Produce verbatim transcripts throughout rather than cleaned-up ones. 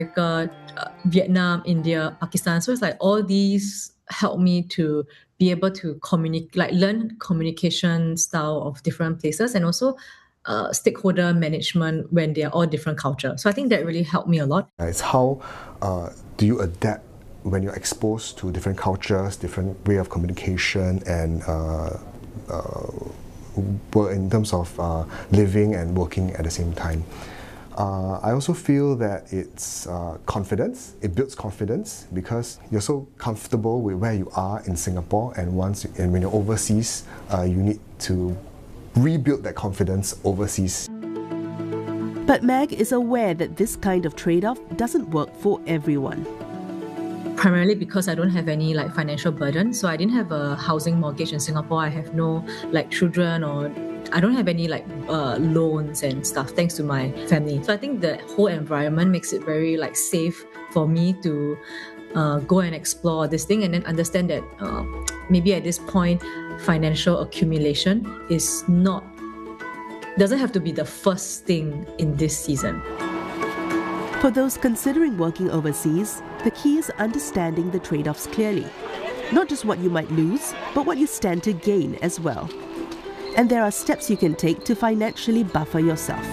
America, uh, Vietnam, India, Pakistan. So it's like all these help me to be able to communicate, like learn communication style of different places, and also uh, stakeholder management when they are all different cultures. So I think that really helped me a lot. It's how uh, do you adapt when you're exposed to different cultures, different way of communication, and uh, uh, in terms of uh, living and working at the same time. Uh, I also feel that it's uh, confidence. It builds confidence because you're so comfortable with where you are in Singapore, and once you, and when you're overseas, uh, you need to rebuild that confidence overseas. But Meg is aware that this kind of trade-off doesn't work for everyone. Primarily because I don't have any like financial burden. So I didn't have a housing mortgage in Singapore. I have no like children, or I don't have any like uh, loans and stuff thanks to my family. So I think the whole environment makes it very like safe for me to uh, go and explore this thing, and then understand that uh, maybe at this point financial accumulation is not, doesn't have to be the first thing in this season. For those considering working overseas, the key is understanding the trade-offs clearly. Not just what you might lose, but what you stand to gain as well. And there are steps you can take to financially buffer yourself.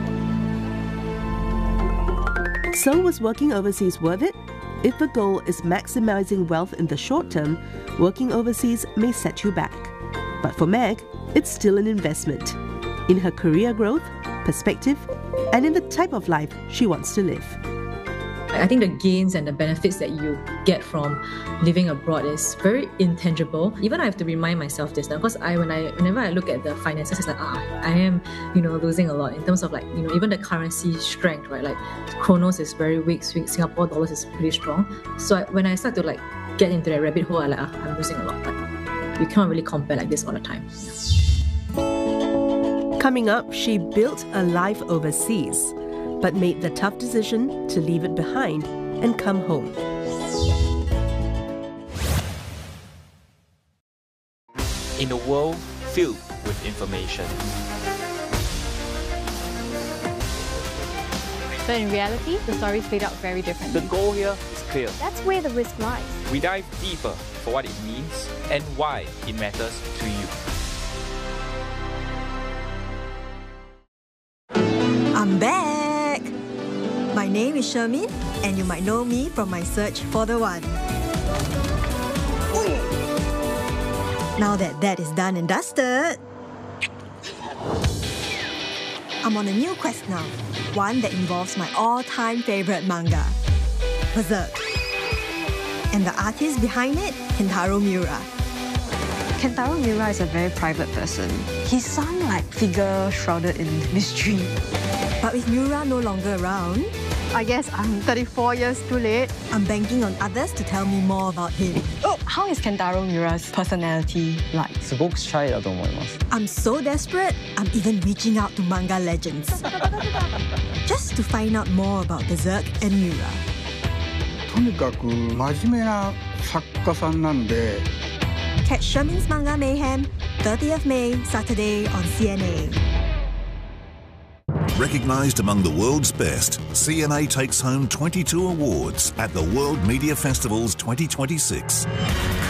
So was working overseas worth it? If the goal is maximizing wealth in the short term, working overseas may set you back. But for Meg, it's still an investment in her career growth, perspective, and in the type of life she wants to live. I think the gains and the benefits that you get from living abroad is very intangible. Even I have to remind myself this now, because I, when I, whenever I look at the finances, it's like, ah, I am, you know, losing a lot in terms of like, you know, even the currency strength, right? Like, Kronos is very weak, Singapore dollars is pretty strong. So I, when I start to like get into that rabbit hole, I like, ah, I'm losing a lot. But you can't really compare like this all the time. Coming up, she built a life overseas, but made the tough decision to leave it behind and come home. In a world filled with information. But in reality, the stories played out very differently. The goal here is clear. That's where the risk lies. We dive deeper for what it means and why it matters to you. I'm back! My name is Shermin, and you might know me from my search for the one. Now that that is done and dusted, I'm on a new quest now, one that involves my all-time favorite manga, Berserk. And the artist behind it, Kentaro Miura. Kentaro Miura is a very private person. He's some like figure shrouded in mystery. But with Miura no longer around, I guess I'm thirty-four years too late. I'm banking on others to tell me more about him. Oh, how is Kentaro Miura's personality like? I'm so desperate, I'm even reaching out to manga legends. Just to find out more about Berserk and Miura. とにかく真面目な作家さんなんで Catch Shermin's Manga Mayhem, thirtieth of May, Saturday on C N A. Recognised among the world's best, C N A takes home twenty-two awards at the World Media Festivals twenty twenty-six.